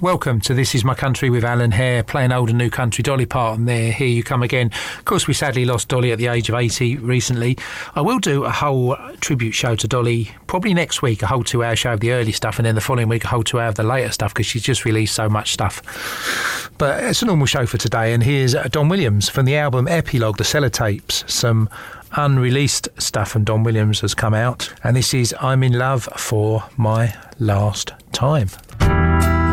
Welcome to This Is My Country with Alan Hare, playing old and new country. Dolly Parton there, Here You Come Again. Of course, we sadly lost Dolly at the age of 80 recently. I will do a whole tribute show to Dolly probably next week, a whole 2-hour show of the early stuff, and then the following week a whole 2 hour of the later stuff, because she's just released so much stuff. But it's a normal show for today, and here's Don Williams from the album Epilogue, the Sellotapes. Some unreleased stuff from Don Williams has come out, and this is I'm in Love for My Last Time.